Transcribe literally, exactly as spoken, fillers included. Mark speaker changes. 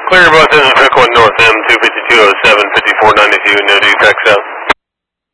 Speaker 1: Clear both ends of Pick one North M two fifty-two oh seven, fifty-four ninety-two, no defects out.